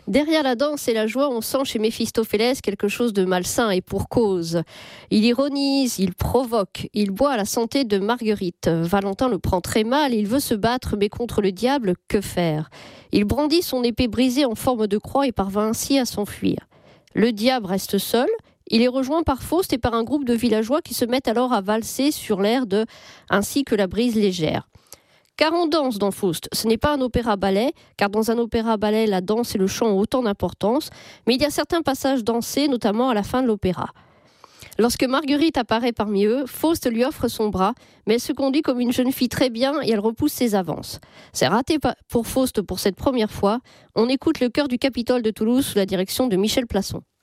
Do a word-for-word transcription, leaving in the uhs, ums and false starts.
Derrière la danse et la joie, on sent chez Méphistophélès quelque chose de malsain et pour cause. Il ironise, il provoque, il boit à la santé de Marguerite. Valentin le prend très mal, il veut se battre, mais contre le diable, que faire ? Il brandit son épée brisée en forme de croix et parvint ainsi à s'enfuir. Le diable reste seul. Il est rejoint par Faust et par un groupe de villageois qui se mettent alors à valser sur l'air de « Ainsi que la brise légère ». Car on danse dans Faust. Ce n'est pas un opéra-ballet, car dans un opéra-ballet, la danse et le chant ont autant d'importance, mais il y a certains passages dansés, notamment à la fin de l'opéra. Lorsque Marguerite apparaît parmi eux, Faust lui offre son bras, mais elle se conduit comme une jeune fille très bien et elle repousse ses avances. C'est raté pour Faust pour cette première fois. On écoute le chœur du Capitole de Toulouse sous la direction de Michel Plasson.